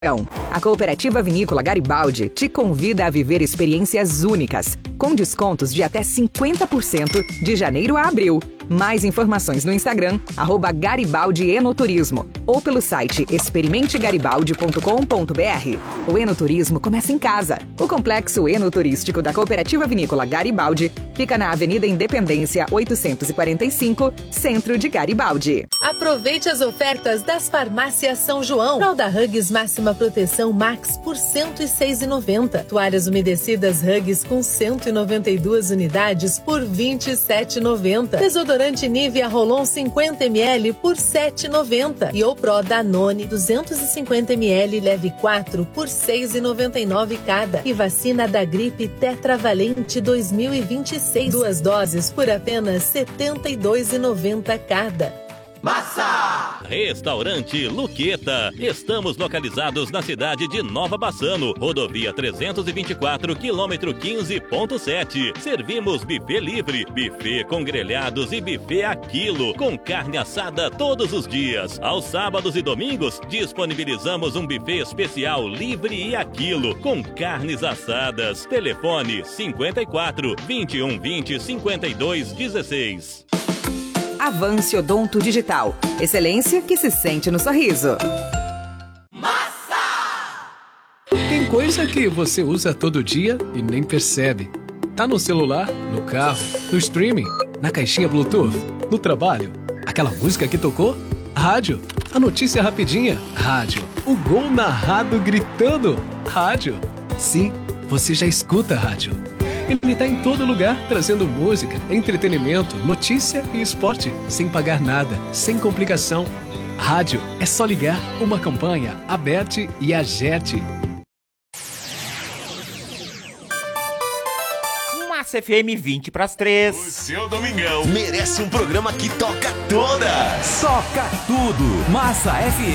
A Cooperativa Vinícola Garibaldi te convida a viver experiências únicas, com descontos de até 50% de janeiro a abril. Mais informações no Instagram, @GaribaldiEnoturismo, ou pelo site experimentegaribaldi.com.br. O enoturismo começa em casa. O complexo enoturístico da Cooperativa Vinícola Garibaldi fica na Avenida Independência 845, centro de Garibaldi. Aproveite as ofertas das farmácias São João. Fralda Huggies Máxima Proteção Max por R$ 106,90. Toalhas umedecidas Huggies com 192 unidades por R$ 27,90. Desodorante Nivea Rolon 50 ml por R$ 7,90. E o Pro Danone 250 ml leve 4 por R$ 6,99 cada. E vacina da gripe Tetravalente 2026. 2 doses por apenas R$ 72,90 cada. Massa! Restaurante Luqueta. Estamos localizados na cidade de Nova Bassano, rodovia 324, quilômetro 15.7. Servimos buffet livre, buffet com grelhados e buffet a quilo, com carne assada todos os dias. Aos sábados e domingos, disponibilizamos um buffet especial livre e a quilo, com carnes assadas. Telefone 54 2120 5216. Avance Odonto Digital. Excelência que se sente no sorriso. Tem coisa que você usa todo dia e nem percebe. Tá no celular, no carro, no streaming, na caixinha Bluetooth, no trabalho. Aquela música que tocou? Rádio. A notícia rapidinha? Rádio. O gol narrado gritando? Rádio. Sim, você já escuta rádio. Ele está em todo lugar, trazendo música, entretenimento, notícia e esporte, sem pagar nada, sem complicação. Rádio é só ligar, uma campanha, Aberte e Agerte. Massa FM 20 para as 3. O seu domingão merece um programa que toca todas. Toca tudo. Massa FM.